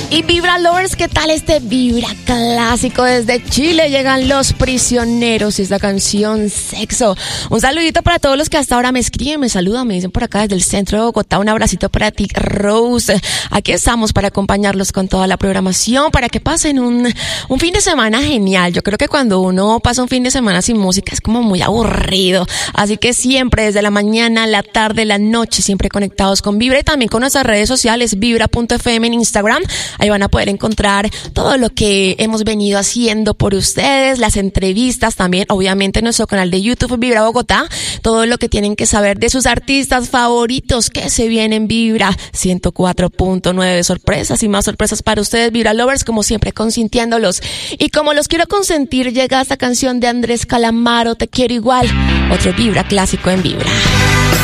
Y Vibra Lovers, ¿qué tal este Vibra clásico? Desde Chile llegan Los Prisioneros y esta canción Sexo. Un saludito para todos los que hasta ahora me escriben, me saludan, me dicen por acá desde el centro de Bogotá. Un abracito para ti, Rose. Aquí estamos para acompañarlos con toda la programación, para que pasen un fin de semana genial. Yo creo que cuando uno pasa un fin de semana sin música es como muy aburrido. Así que siempre desde la mañana, la tarde, la noche, siempre conectados con Vibra y también con nuestras redes sociales, vibra.fm en Instagram. Ahí van a poder encontrar todo lo que hemos venido haciendo por ustedes, las entrevistas también, obviamente en nuestro canal de YouTube Vibra Bogotá, todo lo que tienen que saber de sus artistas favoritos que se vienen en Vibra 104.9, sorpresas y más sorpresas para ustedes, Vibra Lovers, como siempre consintiéndolos. Y como los quiero consentir, llega esta canción de Andrés Calamaro, Te quiero igual, otro Vibra clásico en Vibra.